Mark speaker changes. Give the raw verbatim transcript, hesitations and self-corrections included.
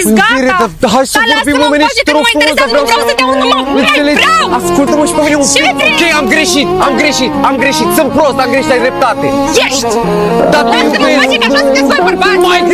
Speaker 1: Ești gata!
Speaker 2: Hai să vorbim omenești, te rog frumos, dar vreau să...
Speaker 1: Nu vreau să te aud, nu mai vreau!
Speaker 2: Ascultă-mă și pe mine un
Speaker 1: Ce
Speaker 2: pic.
Speaker 1: vrei?
Speaker 2: Ok, am greșit, am greșit, am greșit. Sunt prost, am greșit, ai dreptate.
Speaker 1: Ești!
Speaker 2: Dar
Speaker 1: Lasă-mă, face că așa sunteți voi bărbați!
Speaker 2: mai